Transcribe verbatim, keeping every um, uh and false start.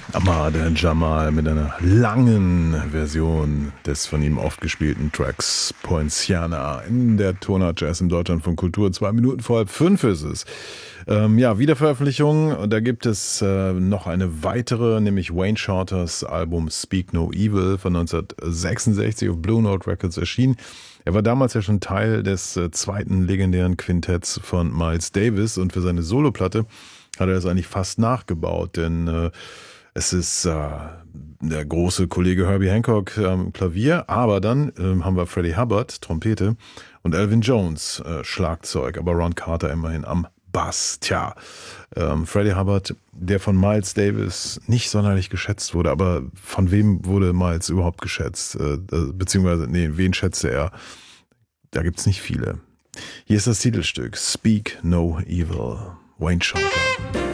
Ahmad Jamal mit einer langen Version des von ihm oft gespielten Tracks Poinciana in der Tonart Jazz in Deutschland von Kultur. Zwei Minuten vor halb fünf ist es. Ähm, ja, Wiederveröffentlichung. Da gibt es äh, noch eine weitere, nämlich Wayne Shorters Album Speak No Evil von neunzehnhundertsechsundsechzig auf Blue Note Records erschienen. Er war damals ja schon Teil des äh, zweiten legendären Quintetts von Miles Davis und für seine Soloplatte hat er das eigentlich fast nachgebaut, denn äh, es ist äh, der große Kollege Herbie Hancock ähm, Klavier, aber dann ähm, haben wir Freddie Hubbard, Trompete, und Elvin Jones, äh, Schlagzeug, aber Ron Carter immerhin am Bass. Tja, ähm, Freddie Hubbard, der von Miles Davis nicht sonderlich geschätzt wurde, aber von wem wurde Miles überhaupt geschätzt? Äh, beziehungsweise, nee, wen schätzte er? Da gibt's nicht viele. Hier ist das Titelstück Speak No Evil, Wayne Shorter.